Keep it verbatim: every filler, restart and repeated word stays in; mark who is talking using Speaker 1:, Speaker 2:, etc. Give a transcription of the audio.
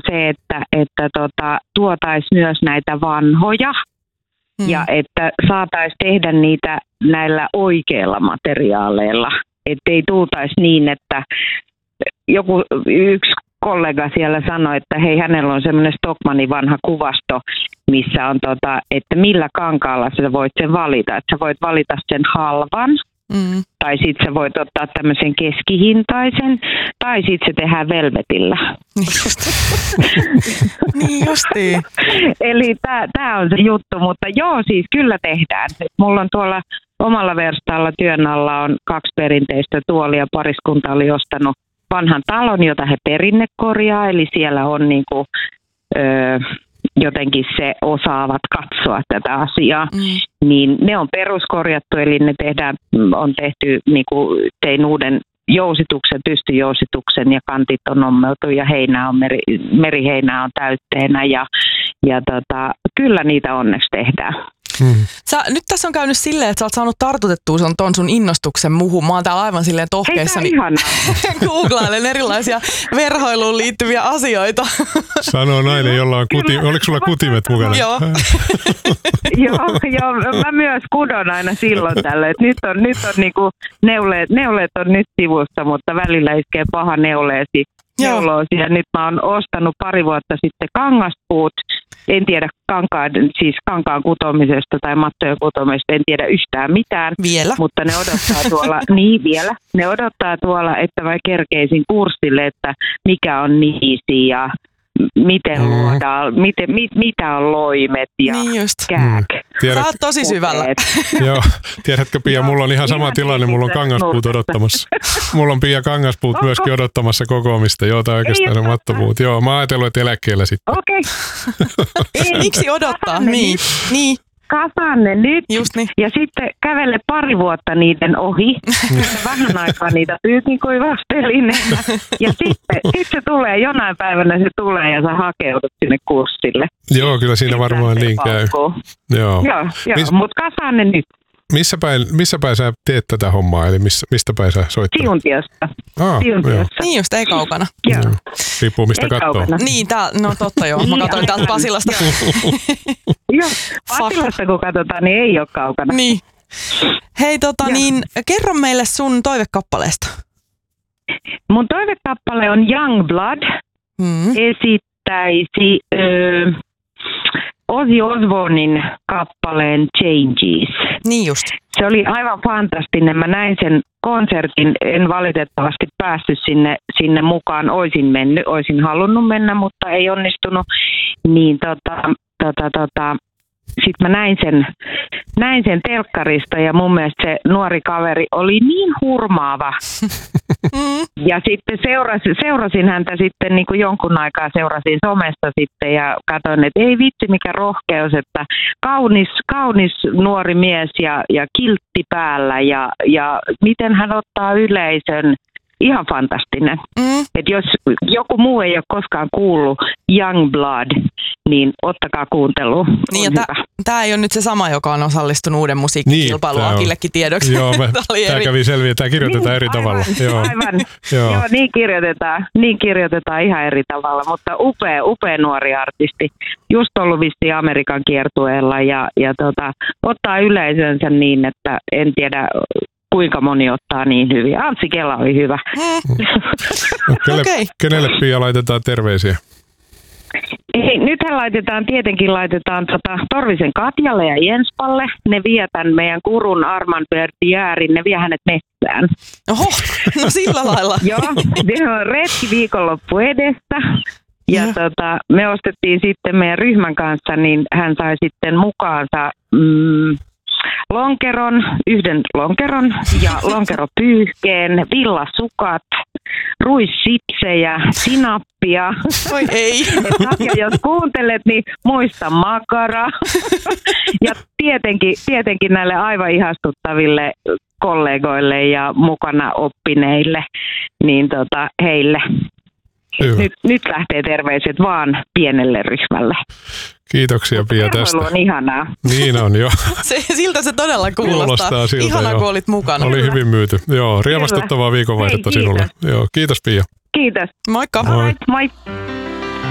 Speaker 1: se, että, että tota, tuotaisiin myös näitä vanhoja mm. ja että saataisiin tehdä niitä näillä oikeilla materiaaleilla. Että ei tultaisi niin, että joku yksi kollega siellä sanoi, että hei, hänellä on semmoinen Stockmannin vanha kuvasto, missä on, tota, että millä kankaalla sä voit sen valita. Että sä voit valita sen halvan, mm. tai sitten sä voit ottaa tämmöisen keskihintaisen, tai sitten se tehdään velvetillä.
Speaker 2: Niin justiin.
Speaker 1: Eli tämä on se juttu, mutta joo, siis kyllä tehdään. Mulla on tuolla omalla verstaalla työn alla on kaksi perinteistä tuolia. Pariskunta oli ostanut vanhan talon, jota he perinnekorjaa, eli siellä on niinku, öö, jotenkin se osaavat katsoa tätä asiaa. Mm. Niin ne on peruskorjattu, eli ne tehdään, on tehty, niinku, tein uuden jousituksen, pystyjousituksen ja kantit on ommeltu ja heinää on, meri, meriheinää on täytteenä ja, ja tota, kyllä niitä onneksi tehdään.
Speaker 2: Hmm. Sä, nyt tässä on käynyt silleen, että sä oot saanut tartutettua sun, ton sun innostuksen muhun. Mä oon täällä aivan silleen tohkeissa.
Speaker 1: Hei,
Speaker 2: niin googlailen erilaisia verhoiluun liittyviä asioita.
Speaker 3: Sanoo nainen, jolla on kuti... Oliko sulla kutimet mukana?
Speaker 2: Joo.
Speaker 1: joo, joo, mä myös kudon aina silloin tälle. Nyt on, nyt on niinku neuleet, neuleet on nyt sivussa, mutta välillä iskee paha neuleesi. Neuloosia. Nyt mä oon ostanut pari vuotta sitten kangaspuut. En tiedä kankaan, siis kankaan kutomisesta tai mattojen kutomisesta, en tiedä yhtään mitään.
Speaker 2: Vielä?
Speaker 1: Mutta ne odottaa tuolla, niin vielä, ne odottaa tuolla, että mä kerkeisin kurssille, että mikä on niisi ja miten mm. luodaan, miten, mit, mitä on loimet ja
Speaker 2: niin
Speaker 1: kääk.
Speaker 2: Mm. Sä oot tosi syvällä.
Speaker 3: Joo, tiedätkö Pia, mulla on ihan sama tilanne, mulla on kangaspuut odottamassa. Mulla on Pia kangaspuut Onko? myöskin odottamassa kokoamista, joo, tai oikeastaan ne mattopuut. Joo, mä oon ajatellut, että eläkkeellä sitten.
Speaker 1: Okei. Okay.
Speaker 2: Miksi odottaa? Niin, niin.
Speaker 1: Kasaan ne nyt
Speaker 2: niin.
Speaker 1: ja sitten kävele pari vuotta niiden ohi. Vähän aikaa niitä pyykinkuivastelin. Ja sitten sit se tulee, jonain päivänä se tulee ja sä hakeudut sinne kurssille.
Speaker 3: Joo, kyllä siinä varmaan niin käy.
Speaker 1: Joo, joo, joo
Speaker 3: Mis,
Speaker 1: mutta kasaan ne nyt.
Speaker 3: Missä päin, missä päin sä teet tätä hommaa, eli missä, mistä päin sä soittaa?
Speaker 1: Siuntiosta.
Speaker 3: Ah,
Speaker 1: Siuntiosta.
Speaker 2: Niin just, ei kaukana.
Speaker 1: Joo.
Speaker 3: Riippuu mistä ei katsoo.
Speaker 2: Kaukana. Niin, tää, no totta joo. Mä katsoin täältä Pasilasta.
Speaker 1: Joo, Pasilasta kun katsotaan, niin ei ole kaukana.
Speaker 2: Niin. Hei tota joo. niin, kerro meille sun toivekappaleesta.
Speaker 1: Mun toivekappale on Youngblood. Mm. Esittäisi Öö, Ozzy Osbournen kappaleen Changes.
Speaker 2: Niin just.
Speaker 1: Se oli aivan fantastinen. Mä näin sen konsertin. En valitettavasti päässyt sinne, sinne mukaan. Oisin mennyt, oisin halunnut mennä, mutta ei onnistunut. Niin tota, tota, tota, sitten mä näin sen, näin sen telkkarista ja mun mielestä se nuori kaveri oli niin hurmaava. Ja sitten seurasin, seurasin häntä sitten niin kuin jonkun aikaa seurasin somesta sitten ja katsoin, että ei vitsi mikä rohkeus, että kaunis, kaunis nuori mies ja, ja kiltti päällä ja, ja miten hän ottaa yleisön. Ihan fantastinen. Mm. Et jos joku muu ei ole koskaan kuullut Youngblood, niin ottakaa kuunteluun.
Speaker 2: Niin tämä ei ole nyt se sama, joka on osallistunut uuden musiikkikilpailuun niin, Akillekin tiedoksi.
Speaker 3: Joo, tämä kävi selviä. Tämä kirjoitetaan niin, eri
Speaker 1: aivan,
Speaker 3: tavalla. Joo.
Speaker 1: Aivan. Joo. Joo, niin kirjoitetaan. Niin kirjoitetaan ihan eri tavalla, mutta upea, upea nuori artisti. Just ollut vissiin Amerikan kiertueella ja, ja tota, ottaa yleisönsä niin, että en tiedä kuinka moni ottaa niin hyvin. Anssi Kela oli hyvä. Mm.
Speaker 3: Kelle, okay. Kenelle Pia laitetaan terveisiä?
Speaker 1: Hei, nythän laitetaan, tietenkin laitetaan tota, Torvisen Katjalle ja Jenspalle. Ne vie tämän meidän kurun Arman Bertiäärin, ne vie hänet metsään.
Speaker 2: Oho, no sillä lailla.
Speaker 1: Joo, se on retki viikonloppu edestä. Ja tota, me ostettiin sitten meidän ryhmän kanssa, niin hän sai sitten mukaansa mm, lonkeron, yhden lonkeron ja lonkeropyyhkeen, villasukat, ruissipsejä, sinappia.
Speaker 2: Oi ei.
Speaker 1: Ja jos kuuntelet, niin muista makara. Ja tietenkin, tietenkin näille aivan ihastuttaville kollegoille ja mukana oppineille, niin tota, heille. Nyt, nyt lähtee terveiset vaan pienelle ryhmälle.
Speaker 3: Kiitoksia Pia tästä.
Speaker 1: on ihanaa.
Speaker 3: Niin on jo.
Speaker 2: Se, siltä se todella kuulostaa.
Speaker 3: Kuulostaa siltä,
Speaker 2: ihanaa,
Speaker 3: jo.
Speaker 2: kun olit mukana.
Speaker 3: Oli hyvin myyty. Joo, riemastuttavaa viikonvaihdetta sinulle. Joo, kiitos Pia.
Speaker 1: Kiitos.
Speaker 2: Moikka.
Speaker 3: Moi.
Speaker 1: Moi.